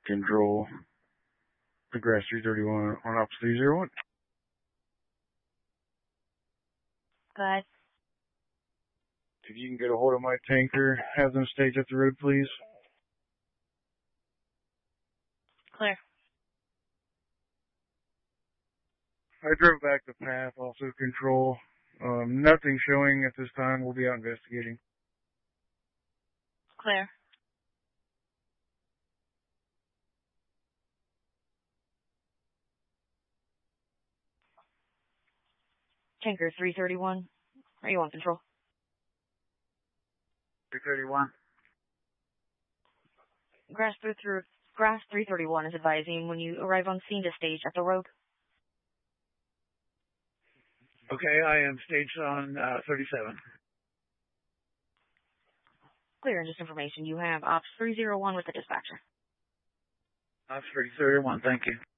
Control. The Grass 331 on Ops 301. Go ahead. If you can get a hold of my tanker, have them stage up the road, please. Clear. I drove back the path, also Control. Nothing showing at this time. We'll be out investigating. Clear. Tanker 331. Are you on Control? 331. Grass 331 is advising when you arrive on scene to stage at the road. Okay, I am staged on 37. Clear, and just information. You have Ops 301 with the dispatcher. Ops 331, thank you.